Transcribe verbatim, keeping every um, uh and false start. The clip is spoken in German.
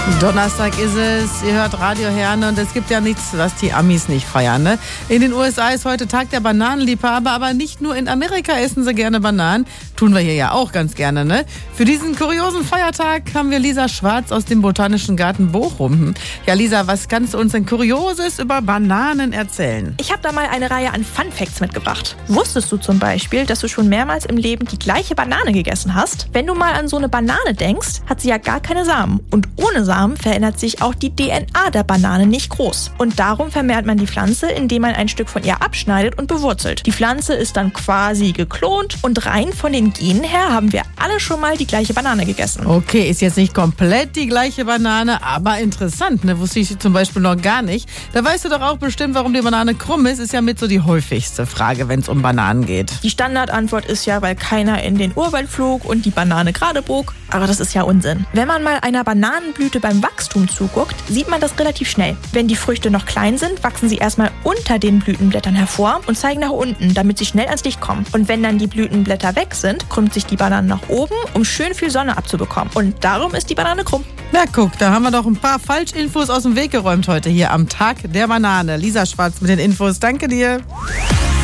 Donnerstag ist es, ihr hört Radio Herne und es gibt ja nichts, was die Amis nicht feiern. Ne? In den U S A ist heute Tag der Bananenliebhaber, aber nicht nur in Amerika essen sie gerne Bananen, tun wir hier ja auch ganz gerne. Ne? Für diesen kuriosen Feiertag haben wir Lisa Schwarz aus dem Botanischen Garten Bochum. Ja Lisa, was kannst du uns denn Kurioses über Bananen erzählen? Ich habe da mal eine Reihe an Fun Facts mitgebracht. Wusstest du zum Beispiel, dass du schon mehrmals im Leben die gleiche Banane gegessen hast? Wenn du mal an so eine Banane denkst, hat sie ja gar keine Samen. Und ohne Samen verändert sich auch die D N A der Banane nicht groß. Und darum vermehrt man die Pflanze, indem man ein Stück von ihr abschneidet und bewurzelt. Die Pflanze ist dann quasi geklont und rein von den Genen her haben wir alle schon mal die gleiche Banane gegessen. Okay, ist jetzt nicht komplett die gleiche Banane, aber interessant, ne? Wusste ich zum Beispiel noch gar nicht. Da weißt du doch auch bestimmt, warum die Banane krumm ist, ist ja mit so die häufigste Frage, wenn es um Bananen geht. Die Standardantwort ist ja, weil keiner in den Urwald flog und die Banane gerade bog. Aber das ist ja Unsinn. Wenn man mal einer Bananenblüte beim Wachstum zuguckt, sieht man das relativ schnell. Wenn die Früchte noch klein sind, wachsen sie erstmal unter den Blütenblättern hervor und zeigen nach unten, damit sie schnell ans Licht kommen. Und wenn dann die Blütenblätter weg sind, krümmt sich die Banane nach oben, um schön viel Sonne abzubekommen. Und darum ist die Banane krumm. Na guck, da haben wir doch ein paar Falschinfos aus dem Weg geräumt heute hier am Tag der Banane. Lisa Schwarz mit den Infos, danke dir.